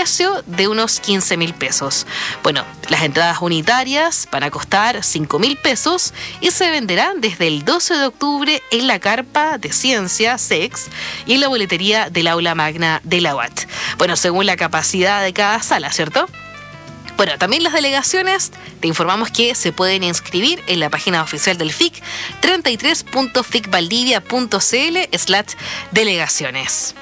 precio de unos 15.000 pesos. Bueno, las entradas unitarias van a costar 5.000 pesos y se venderán desde el 12 de octubre en la carpa de Ciencia, SEX, y en la boletería del aula magna de la UAT. Bueno, según la capacidad de cada sala, ¿cierto? Bueno, también las delegaciones, te informamos que se pueden inscribir en la página oficial del FIC, 33.ficvaldivia.cl/delegaciones.